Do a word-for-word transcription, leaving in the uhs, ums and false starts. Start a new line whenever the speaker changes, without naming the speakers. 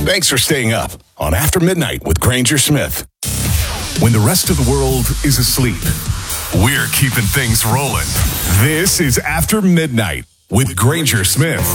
Thanks for staying up on After Midnight with Granger Smith. When the rest of the world is asleep, we're keeping things rolling. This is After Midnight with Granger Smith.